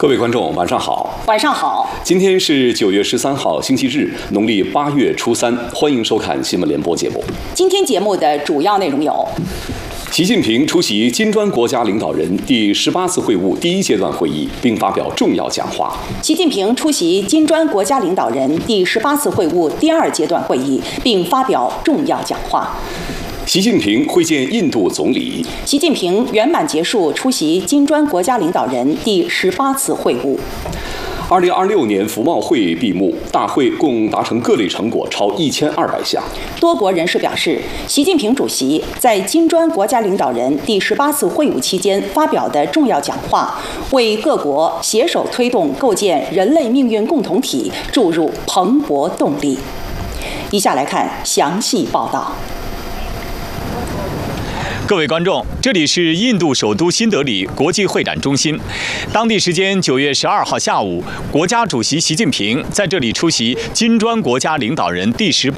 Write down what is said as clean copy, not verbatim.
各位观众，晚上好。 晚上好。 今天是9月13号，星期日，农历8月初3。欢迎收看新闻联播节目。 今天节目的主要内容有： 习近平出席金砖国家领导人第18次会晤第1阶段会议，并发表重要讲话。 习近平出席金砖国家领导人第18次会晤第2阶段会议，并发表重要讲话。 习近平会见印度总理。 习近平圆满结束出席金砖国家领导人第18次会晤。 2026年服贸会闭幕，大会共达成各类成果超1200项。 多国人士表示，习近平主席在金砖国家领导人第18次会晤期间发表的重要讲话，为各国携手推动构建人类命运共同体注入蓬勃动力。以下来看详细报道。 各位观众，这里是印度首都新德里国际会展中心。当地时间9月12号下午，国家主席习近平在这里出席金砖国家领导人第18